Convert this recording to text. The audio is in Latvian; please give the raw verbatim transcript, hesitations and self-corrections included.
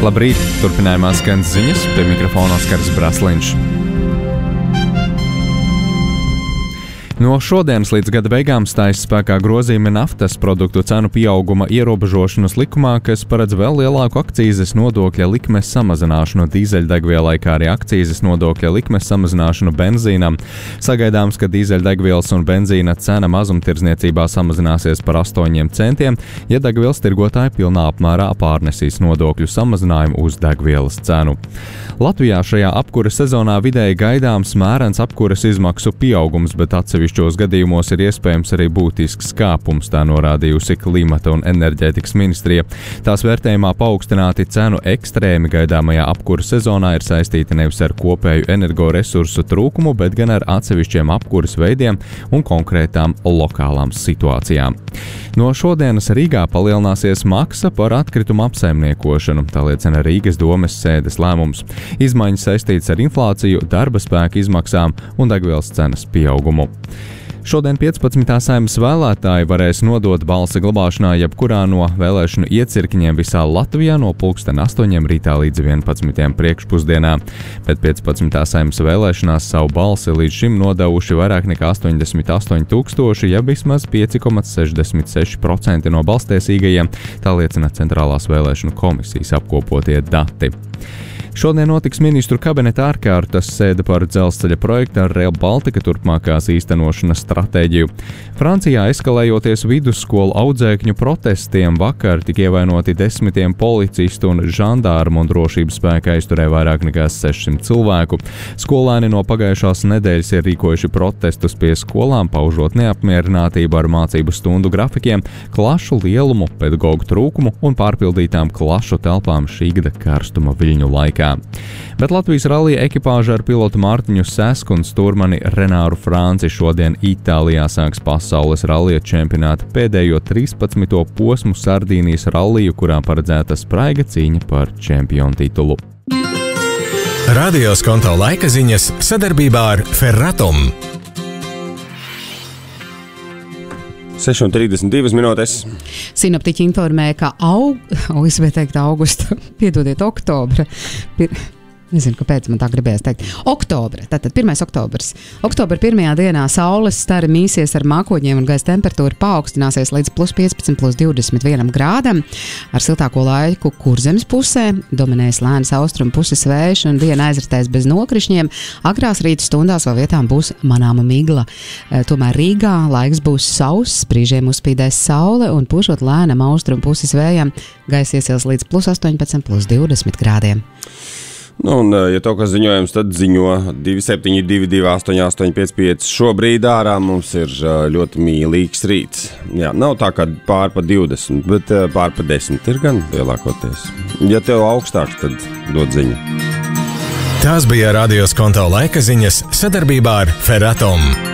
Labrīt! Turpinājumā skan ziņas, pie mikrofona Oskars Brasliņš. No šodienas līdz gada beigām stājas spēkā grozījumi naftas produktu cenu pieauguma ierobežošanas likumā, kas paredz vēl lielāku akcīzes nodokļa likmes samazināšanu dīzeļdegvielai, kā arī akcīzes nodokļa likmes samazināšanu benzīnam. Sagaidāms, ka dīzeļdegvielas un benzīna cena mazumtirdzniecībā samazināsies par astoņiem centiem, ja degvielas tirgotāji pilnā apmērā pārnesīs nodokļu samazinājumu uz degvielas cenu. Latvijā šajā apkuras sezonā vidēji gaidāms mērens apkuras izmaksu pieaugums, bet atsevišķos gadījumos ir iespējams arī būtisks kāpums, tā norādījusi Klimata un enerģētikas ministrija. Tās vērtējumā paaugstināti cenu ekstrēmi gaidāmajā apkuras sezonā ir saistīti nevis ar kopēju energoresursu trūkumu, bet gan ar atsevišķiem apkuras veidiem un konkrētām lokālām situācijām. No šodienas Rīgā palielināsies maksa par atkritumu apsaimniekošanu, tā liecina Rīgas domes sēdes lēmums. Izmaiņas saistītas ar inflāciju, darba spēka izmaksām un degvielas cenas pieaugumu. Šodien piecpadsmitā Saeimas vēlētāji varēs nodot balsi glabāšanā jebkurā no vēlēšanu iecirkņiem visā Latvijā no pulksten astoņiem rītā līdz vienpadsmitiem priekšpusdienā. Pēc piecpadsmitā Saeimas vēlēšanās savu balsi līdz šim nodevuši vairāk nekā astoņdesmit astoņi tūkstoši, ja vismaz pieci komats sešdesmit seši procenti no balsstiesīgajiem, tā liecina Centrālās vēlēšanu komisijas apkopotie dati. Šodien notiks ministru kabineta ārkārtas sēde par dzelzceļa projektu ar Rail Baltica turpmākās īstenošanas stratēģiju. Francijā eskalējoties vidusskolu audzēkņu protestiem vakar tika ievainoti desmitiem policistu un žandārmu un drošības spēka aizturē vairāk nekā sešsimt cilvēku. Skolēni no pagājušās nedēļas ir rīkojuši protestus pie skolām, paužot neapmierinātību ar mācību stundu grafikiem, klašu lielumu, pedagoģu trūkumu un pārpildītām klašu telpām šī gada karstuma viļņu laikā. Bet Latvijas rallija ekipāža ar pilotu Mārtiņu Sesku un stūrmani Renāru Franci šodien Itālijā sāks pasaules rallija čempionāta pēdējo trīspadsmito posmu Sardīnijas ralliju, kurā paredzēta spraiga cīņa par čempionu titulu. Radio Skonto laika ziņas sadarbībā ar Ferratum. seši un trīsdesmit divas minūtes. Sinoptiķi informē, ka aug... O, es vai teikt augusta, piedodiet, oktobra. Pir... Nezinu, kāpēc man tā gribējās teikt. Oktobra, tātad pirmais oktobrs. Oktobra pirmajā dienā saules stari mīsies ar mākoņiem un gaisa temperatūra paaugstināsies līdz plus piecpadsmit, plus divdesmit vienam grādam. Ar siltāko laiku Kurzemes pusē dominēs lēns austrumu puses vējš un diena aizritēs bez nokrišņiem. Agrās rīta stundās vēl vietām būs manāma migla. Tomēr Rīgā laiks būs sauss, brīžiem uzspīdēs saule un pušot lēnam austrumu puses vējam, gaisa iesils līdz plus astoņpadsmit, plus divdesmit grādiem. Nu, un, ja to, kas ziņojums, tad ziņo divi septiņi divi divi astoņi astoņi pieci pieci. Šobrīd ārā mums ir ļoti mīlīgs rīts. Jā, nav tā kā pār pa divdesmit, bet pār pa desmit ir gan lielākoties. Ja tev augstāks, tad dod ziņu. Tās bija Radio Skonto laika ziņas sadarbībā ar Ferratum.